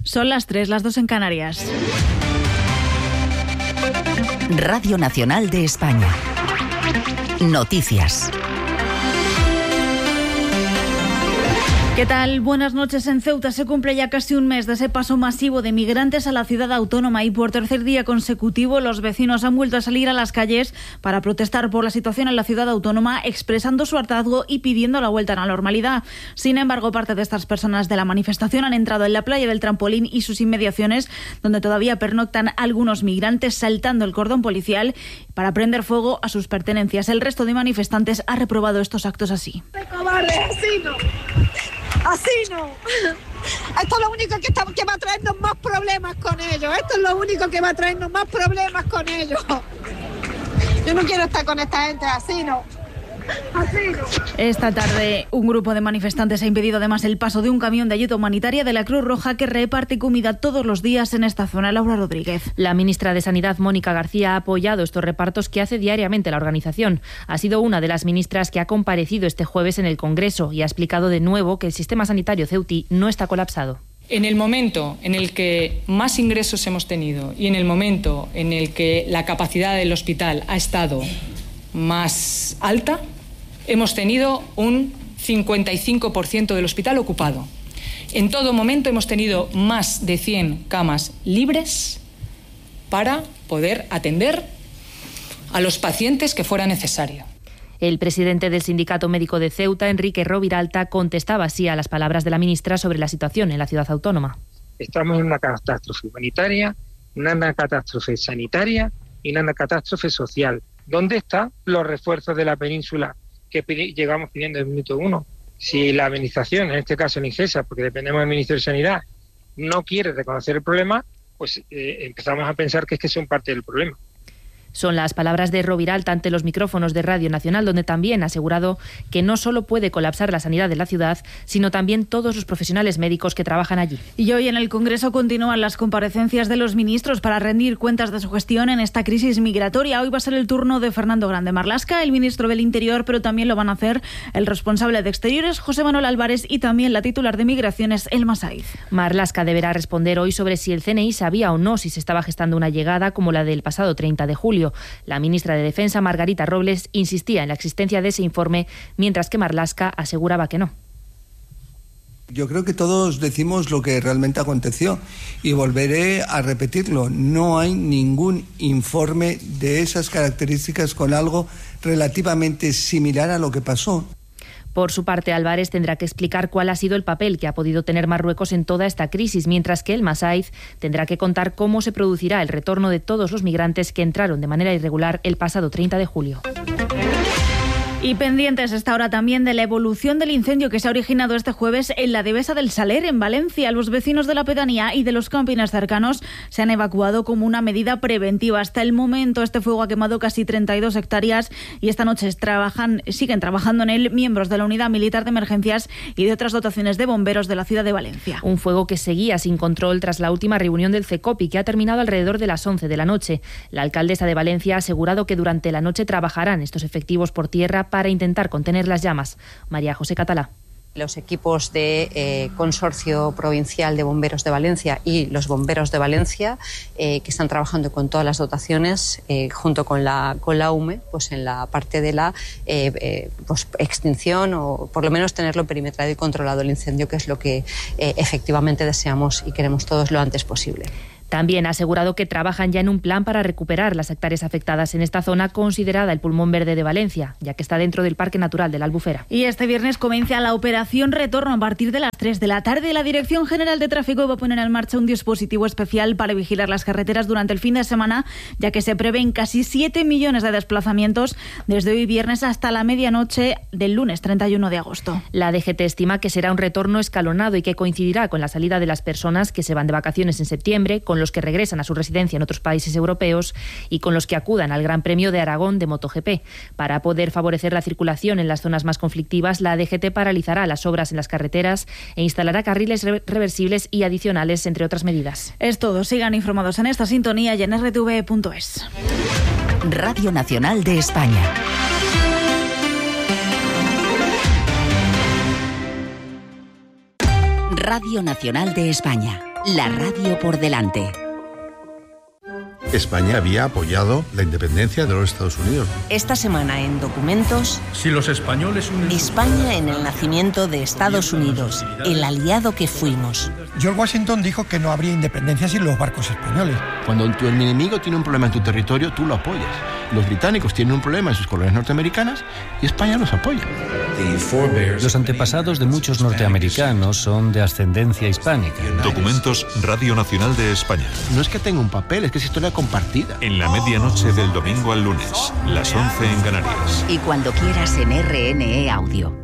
Son las 3, las 2 en Canarias. Radio Nacional de España. Noticias. ¿Qué tal? Buenas noches. En Ceuta se cumple ya casi un mes de ese paso masivo de migrantes a la ciudad autónoma y por tercer día consecutivo los vecinos han vuelto a salir a las calles para protestar por la situación en la ciudad autónoma, expresando su hartazgo y pidiendo la vuelta a la normalidad. Sin embargo, parte de estas personas de la manifestación han entrado en la playa del Trampolín y sus inmediaciones, donde todavía pernoctan algunos migrantes saltando el cordón policial para prender fuego a sus pertenencias. El resto de manifestantes ha reprobado estos actos así. ¡Cobarde, asesino! Así no. Esto es lo único que va a traernos más problemas con ellos. Esto es lo único que va a traernos más problemas con ellos. Yo no quiero estar con esta gente, así no. Esta tarde un grupo de manifestantes ha impedido además el paso de un camión de ayuda humanitaria de la Cruz Roja que reparte comida todos los días en esta zona. Laura Rodríguez. La ministra de Sanidad, Mónica García, ha apoyado estos repartos que hace diariamente la organización. Ha sido una de las ministras que ha comparecido este jueves en el Congreso y ha explicado de nuevo que el sistema sanitario ceutí no está colapsado. En el momento en el que más ingresos hemos tenido y en el momento en el que la capacidad del hospital ha estado más alta, hemos tenido un 55% del hospital ocupado. En todo momento hemos tenido más de 100 camas libres para poder atender a los pacientes que fuera necesario. El presidente del Sindicato Médico de Ceuta, Enrique Roviralta, contestaba así a las palabras de la ministra sobre la situación en la ciudad autónoma. Estamos en una catástrofe humanitaria, una catástrofe sanitaria y una catástrofe social. ¿Dónde están los refuerzos de la península que llegamos pidiendo en el minuto 1? Si la administración, en este caso en Ingesa, porque dependemos del Ministerio de Sanidad, no quiere reconocer el problema, pues empezamos a pensar que es que son parte del problema. Son las palabras de Roviralta ante los micrófonos de Radio Nacional, donde también ha asegurado que no solo puede colapsar la sanidad de la ciudad, sino también todos los profesionales médicos que trabajan allí. Y hoy en el Congreso continúan las comparecencias de los ministros para rendir cuentas de su gestión en esta crisis migratoria. Hoy va a ser el turno de Fernando Grande Marlaska, el ministro del Interior, pero también lo van a hacer el responsable de Exteriores, José Manuel Álvarez, y también la titular de Migraciones, Elma Saiz. Marlaska deberá responder hoy sobre si el CNI sabía o no si se estaba gestando una llegada como la del pasado 30 de julio. La ministra de Defensa, Margarita Robles, insistía en la existencia de ese informe, mientras que Marlaska aseguraba que no. Yo creo que todos decimos lo que realmente aconteció y volveré a repetirlo. No hay ningún informe de esas características con algo relativamente similar a lo que pasó. Por su parte, Álvarez tendrá que explicar cuál ha sido el papel que ha podido tener Marruecos en toda esta crisis, mientras que Elma Saiz tendrá que contar cómo se producirá el retorno de todos los migrantes que entraron de manera irregular el pasado 30 de julio. Y pendientes esta hora también de la evolución del incendio que se ha originado este jueves en la Devesa del Saler, en Valencia. Los vecinos de la pedanía y de los campings cercanos se han evacuado como una medida preventiva. Hasta el momento este fuego ha quemado casi 32 hectáreas y esta noche siguen trabajando en él miembros de la Unidad Militar de Emergencias y de otras dotaciones de bomberos de la ciudad de Valencia. Un fuego que seguía sin control tras la última reunión del CECOPI, que ha terminado alrededor de las 11 de la noche. La alcaldesa de Valencia ha asegurado que durante la noche trabajarán estos efectivos por tierra para intentar contener las llamas. María José Catalá. Los equipos de Consorcio Provincial de Bomberos de Valencia y los bomberos de Valencia, que están trabajando con todas las dotaciones, junto con la UME, pues en la parte de la extinción, o por lo menos tenerlo perimetrado y controlado el incendio, que es lo que efectivamente deseamos y queremos todos lo antes posible. También ha asegurado que trabajan ya en un plan para recuperar las hectáreas afectadas en esta zona considerada el pulmón verde de Valencia, ya que está dentro del Parque Natural de la Albufera. Y este viernes comienza la operación Retorno a partir de las 3 de la tarde. La Dirección General de Tráfico va a poner en marcha un dispositivo especial para vigilar las carreteras durante el fin de semana, ya que se prevén casi 7 millones de desplazamientos desde hoy viernes hasta la medianoche del lunes 31 de agosto. La DGT estima que será un retorno escalonado y que coincidirá con la salida de las personas que se van de vacaciones en septiembre, con los que regresan a su residencia en otros países europeos y con los que acudan al Gran Premio de Aragón de MotoGP. Para poder favorecer la circulación en las zonas más conflictivas, la DGT paralizará las obras en las carreteras e instalará carriles reversibles y adicionales, entre otras medidas. Es todo. Sigan informados en esta sintonía y en rtv.es. Radio Nacional de España. Radio Nacional de España. La radio por delante. España había apoyado la independencia de los Estados Unidos. Esta semana en Documentos, si los españoles España en el nacimiento de Estados Unidos, el aliado que fuimos. George Washington dijo que no habría independencia sin los barcos españoles. Cuando tu enemigo tiene un problema en tu territorio, tú lo apoyas. Los británicos tienen un problema en sus colonias norteamericanas y España los apoya. Los antepasados de muchos norteamericanos son de ascendencia hispánica. Documentos Radio Nacional de España. No es que tenga un papel, es que es historia compartida. En la medianoche del domingo al lunes, las 11 en Canarias. Y cuando quieras en RNE Audio.